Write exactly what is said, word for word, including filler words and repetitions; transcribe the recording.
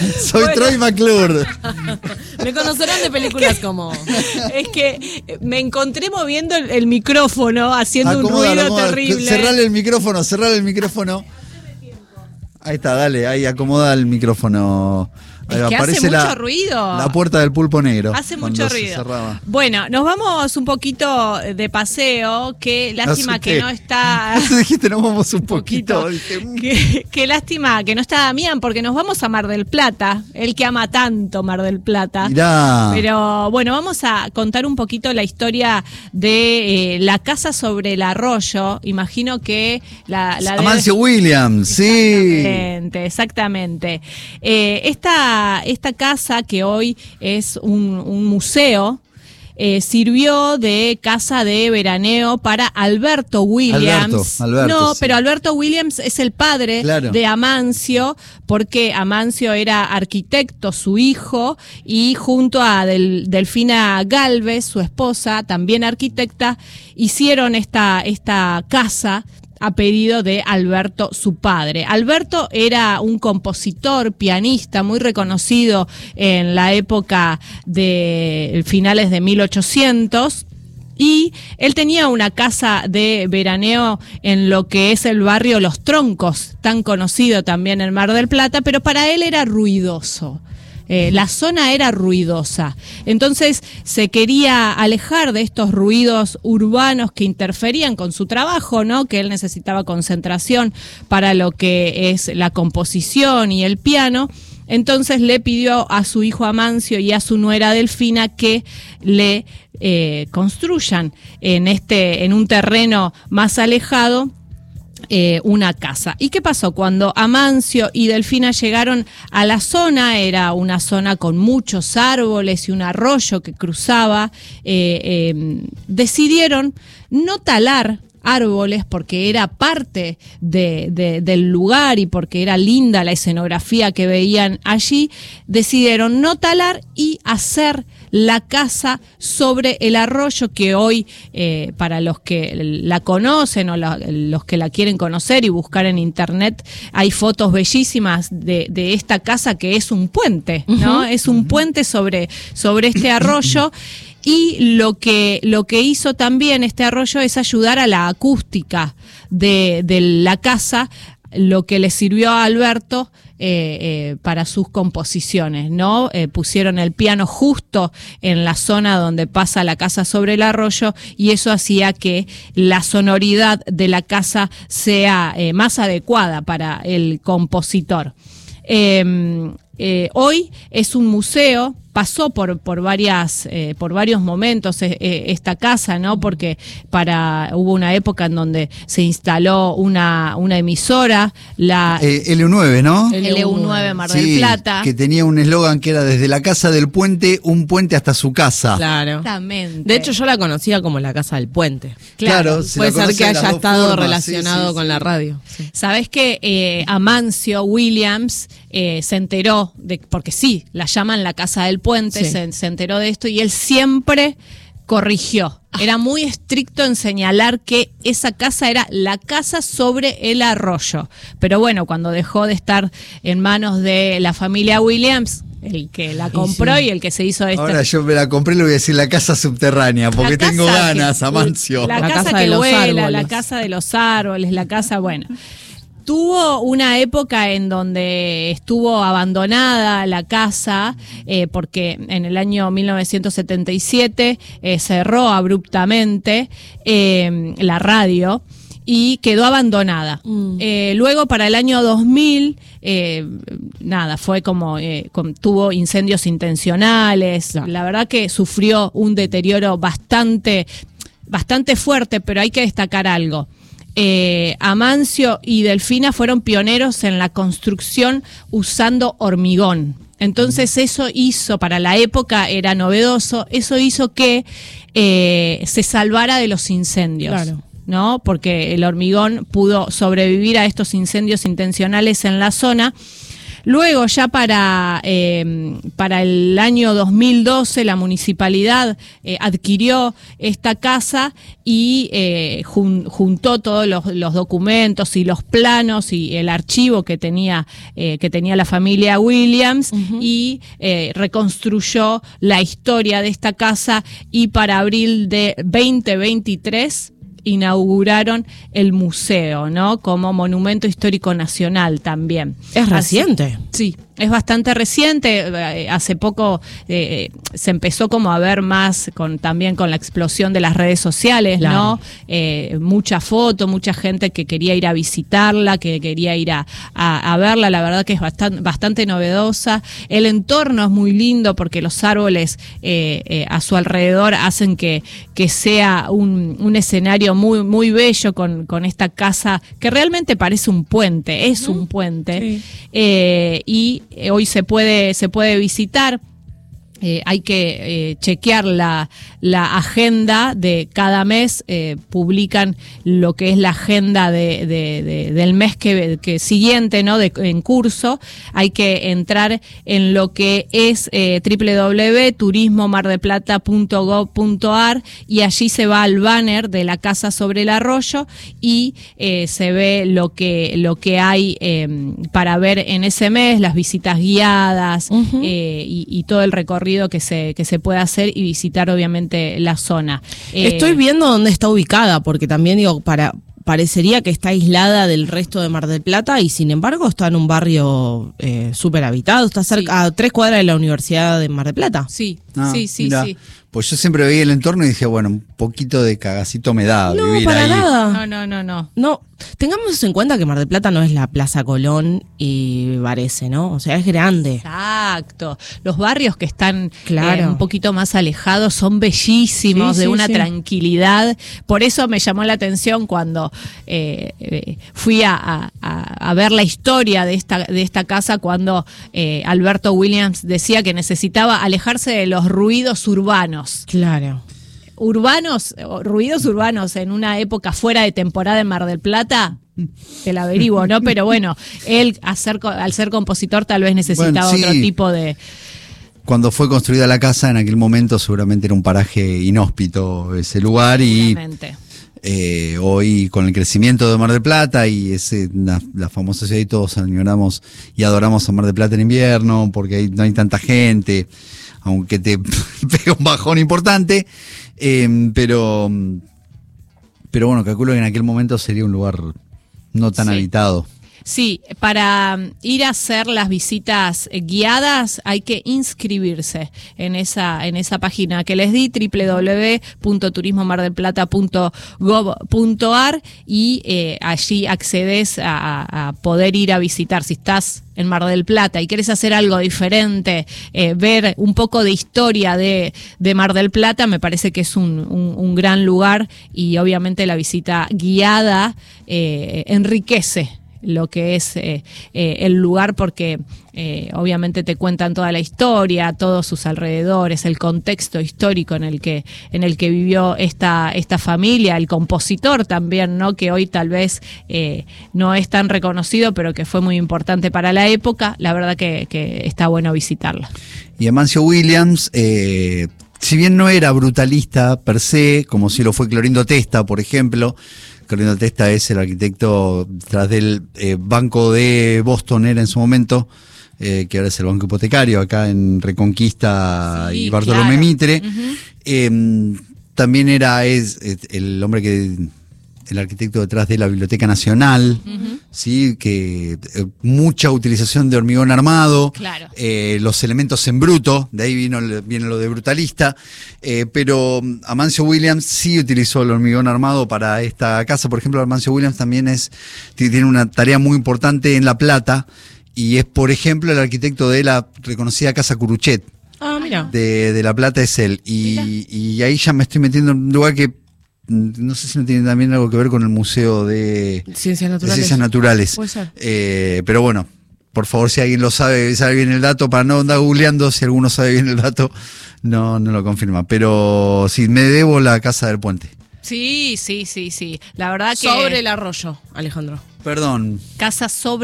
Soy Bueno. Troy McClure. Me conocerán de películas como... Es que me encontré moviendo el, el micrófono, haciendo un Acomódalo, ruido acomódalo. terrible. Cerrale el micrófono, cerrale el micrófono. Ahí está, dale, ahí acomoda el micrófono. Ahí Es va, que hace aparece mucho la, ruido. la puerta del pulpo negro. Hace cuando mucho se ruido. cerraba. Bueno, nos vamos un poquito de paseo. Qué lástima asusté. que no está... Eso dijiste, nos vamos un poquito. poquito. Dije, mm. Qué, qué lástima que no está Damián, porque nos vamos a Mar del Plata, el que ama tanto Mar del Plata. Mirá. Pero bueno, vamos a contar un poquito la historia de eh, la casa sobre el arroyo. Imagino que la... la Amancio debe... Williams, sí. Exactamente, exactamente. Eh, esta, esta casa que hoy es un, un museo, Eh, sirvió de casa de veraneo para Alberto Williams. Alberto, Alberto, no, sí. pero Alberto Williams es el padre Claro. de Amancio, porque Amancio era arquitecto, su hijo, y junto a Del, Delfina Galvez, su esposa, también arquitecta, hicieron esta, esta casa a pedido de Alberto, su padre. Alberto era un compositor, pianista muy reconocido en la época de finales de mil ochocientos. Y él tenía una casa de veraneo en lo que es el barrio Los Troncos, tan conocido también en Mar del Plata, pero para él era ruidoso. Eh, la zona era ruidosa, entonces se quería alejar de estos ruidos urbanos que interferían con su trabajo, ¿no? Que él necesitaba concentración para lo que es la composición y el piano. Entonces le pidió a su hijo Amancio y a su nuera Delfina que le eh, construyan en este, en un terreno más alejado, Eh, una casa. ¿Y qué pasó? Cuando Amancio y Delfina llegaron a la zona, era una zona con muchos árboles y un arroyo que cruzaba, eh, eh, decidieron no talar árboles porque era parte de, de, del lugar y porque era linda la escenografía que veían allí. Decidieron no talar y hacer la casa sobre el arroyo, que hoy, eh, para los que la conocen o la, los que la quieren conocer y buscar en internet, hay fotos bellísimas de, de esta casa, que es un puente, ¿no? Uh-huh. Es un puente sobre, sobre este arroyo. Y lo que, lo que hizo también este arroyo es ayudar a la acústica de, de la casa, lo que le sirvió a Alberto eh, eh, para sus composiciones, ¿no? Eh, pusieron el piano justo en la zona donde pasa la casa sobre el arroyo, y eso hacía que la sonoridad de la casa sea eh, más adecuada para el compositor. Eh, eh, hoy es un museo. Pasó por por varias eh, por varios momentos eh, eh, esta casa, ¿no? Porque para hubo una época en donde se instaló una una emisora, la eh, L U nueve, ¿no? L U nueve Mar del Sí, Plata, que tenía un eslogan que era desde la casa del puente, un puente hasta su casa. Claro. Exactamente. De hecho, yo la conocía como la casa del puente. Claro, se Puede la ser conoce que de las haya dos estado formas, relacionado sí, sí, con sí. la radio. Sí. Sabés que eh, Amancio Williams eh, se enteró de, porque sí, la llaman la casa del puente, Sí. se, se enteró de esto y él siempre corrigió. Era muy estricto en señalar que esa casa era la casa sobre el arroyo. Pero bueno, cuando dejó de estar en manos de la familia Williams, el que la compró y, sí. y el que se hizo esto. Ahora yo me la compré, le voy a decir la casa subterránea, porque La tengo casa ganas, que- Amancio. La, La casa, casa que de los vuela, la árboles. casa de los árboles, la casa, bueno. Tuvo una época en donde estuvo abandonada la casa, eh, porque en el año mil novecientos setenta y siete eh, cerró abruptamente eh, la radio y quedó abandonada. Mm. Eh, luego, para el año dos mil, eh, nada, fue como, eh, con, tuvo incendios intencionales. Claro. La verdad que sufrió un deterioro bastante, bastante fuerte, pero hay que destacar algo. Eh, Amancio y Delfina fueron pioneros en la construcción usando hormigón. Entonces eso hizo, para la época era novedoso, eso hizo que eh, se salvara de los incendios. Claro. ¿No? Porque el hormigón pudo sobrevivir a estos incendios intencionales en la zona. Luego, ya para, eh, para el año dos mil doce, la municipalidad eh, adquirió esta casa y eh, jun, juntó todos los, los documentos y los planos y el archivo que tenía, eh, que tenía la familia Williams, uh-huh. y eh, reconstruyó la historia de esta casa, y para abril de veinte veintitrés inauguraron el museo, ¿no? Como monumento histórico nacional también. Es reciente. Así, sí, es bastante reciente. Hace poco eh, se empezó como a ver más con también con la explosión de las redes sociales, claro. ¿no? Eh, mucha foto, mucha gente que quería ir a visitarla, que quería ir a, a, a verla. La verdad que es bastante, bastante novedosa. El entorno es muy lindo porque los árboles eh, eh, a su alrededor hacen que, que sea un, un escenario muy, muy bello con, con esta casa que realmente parece un puente, es un puente. Sí. Eh, y hoy se puede, se puede visitar. Eh, hay que eh, chequear la, la agenda de cada mes, eh, publican lo que es la agenda de, de, de, del mes que, que siguiente, ¿no? De, en curso. Hay que entrar en lo que es eh, doble u doble u doble u punto turismo mar del plata punto gov punto ar, y allí se va al banner de la casa sobre el arroyo y eh, se ve lo que, lo que hay eh, para ver en ese mes, las visitas guiadas, uh-huh. eh, y, y todo el recorrido que se que se puede hacer y visitar obviamente la zona. Eh, Estoy viendo dónde está ubicada, porque también digo, para parecería que está aislada del resto de Mar del Plata y sin embargo está en un barrio eh, súper habitado, está cerca, sí. a tres cuadras de la Universidad de Mar del Plata. Sí, ah, sí, sí, mirá. sí. Pues yo siempre veía el entorno y dije, bueno, un poquito de cagacito me da no, vivir para ahí. Nada. No, no, no, no. No, tengamos en cuenta que Mar del Plata no es la Plaza Colón y Varese, ¿no? O sea, es grande. Exacto. Los barrios que están claro. eh, un poquito más alejados son bellísimos, sí, de sí, una sí. tranquilidad. Por eso me llamó la atención cuando eh, eh, fui a, a, a ver la historia de esta, de esta casa, cuando eh, Alberto Williams decía que necesitaba alejarse de los ruidos urbanos. Claro. Urbanos, ruidos urbanos en una época fuera de temporada en Mar del Plata, te la averiguo, ¿no? Pero bueno, él al ser, al ser compositor tal vez necesitaba bueno, sí. otro tipo de... Cuando fue construida la casa, en aquel momento seguramente era un paraje inhóspito ese lugar y eh, hoy con el crecimiento de Mar del Plata y ese la, la famosa ciudad y todos añoramos y adoramos a Mar del Plata en invierno porque hay, no hay tanta gente, aunque te pega un bajón importante, eh, pero pero bueno, calculo que en aquel momento sería un lugar no tan sí. habitado. Sí, para ir a hacer las visitas guiadas hay que inscribirse en esa en esa página que les di, doble u doble u doble u punto turismo mar del plata punto gov punto ar, y eh, allí accedes a, a poder ir a visitar. Si estás en Mar del Plata y quieres hacer algo diferente, eh, ver un poco de historia de, de Mar del Plata, me parece que es un, un, un gran lugar, y obviamente la visita guiada eh, enriquece lo que es eh, eh, el lugar, porque eh, obviamente te cuentan toda la historia, todos sus alrededores, el contexto histórico en el que en el que vivió esta esta familia, el compositor también, ¿no? Que hoy tal vez eh, no es tan reconocido, pero que fue muy importante para la época. La verdad que, que está bueno visitarla. Y Amancio Williams, eh, si bien no era brutalista per se, como si lo fue Clorindo Testa, por ejemplo. Clorindo Testa es el arquitecto tras del eh, Banco de Boston, era en su momento, eh, que ahora es el Banco Hipotecario, acá en Reconquista, sí, y Bartolomé claro. Mitre. Uh-huh. Eh, también era es, es el hombre que... el arquitecto detrás de la Biblioteca Nacional, uh-huh. sí, que eh, mucha utilización de hormigón armado, claro. eh, los elementos en bruto, de ahí vino viene lo de brutalista, eh, pero Amancio Williams sí utilizó el hormigón armado para esta casa. Por ejemplo, Amancio Williams también es tiene una tarea muy importante en La Plata, y es, por ejemplo, el arquitecto de la reconocida Casa Curuchet. Ah, mira. De, de La Plata es él, y, y ahí ya me estoy metiendo en un lugar que no sé si no tiene también algo que ver con el Museo de Ciencias Naturales. De Ciencias Naturales. Puede ser. Eh, pero bueno, por favor, si alguien lo sabe, sabe bien el dato, para no andar googleando, si alguno sabe bien el dato, no, no lo confirma. Pero sí, me debo la Casa del Puente. Sí, sí, sí, sí. La verdad que... Sobre el arroyo, Alejandro. Perdón. Casa sobre